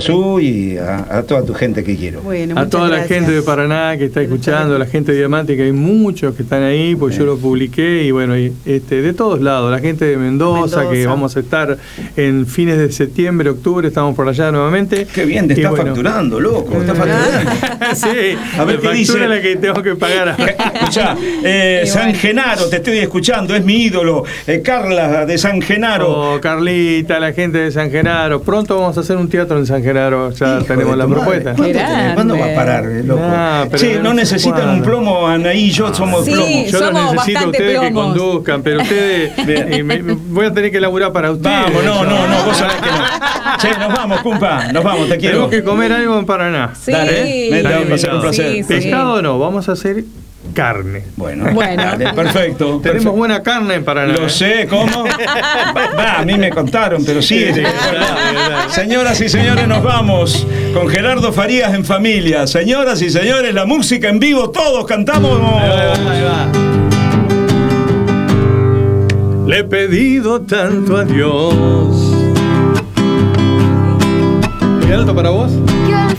Iguazú y a toda tu gente que quiero. Bueno, a toda gracias. la gente de Paraná que está escuchando, la gente de Diamante, que hay muchos que están ahí, pues yo lo publiqué, y bueno, de todos lados, la gente de Mendoza, que vamos a estar en fines de septiembre, octubre, estamos por allá nuevamente. Qué bien, te está facturando, loco, está facturando. Sí, a ver qué dice. La que tengo que pagar. Escuchá, San Genaro, te estoy escuchando, es mi ídolo, Carla de San Genaro. Oh, Carlita, la gente de San Genaro. Pronto vamos a hacer un teatro en San Genaro, ya tenemos la propuesta. ¿Cuándo va a parar, loco? Sí, no necesitan un plomo, Anaí y yo somos plomo. Yo lo necesito a ustedes que conduzcan, pero ustedes voy a tener que laburar para ustedes. Vamos, no, vos sabés que no. Che, nos vamos, cumpa, nos vamos, te quiero. Tenemos que comer algo en Paraná. Sí. Dale, va a ser un placer. Sí. Pescado no, vamos a hacer carne. Bueno. Dale, perfecto. Tenemos buena carne en Paraná. Lo sé, ¿cómo? A mí me contaron, pero sí. Señoras y señores, nos vamos con Gerardo Farías en familia. Señoras y señores, la música en vivo, todos cantamos. Ahí va. Le he pedido tanto a Dios. ¿Muy alto para vos?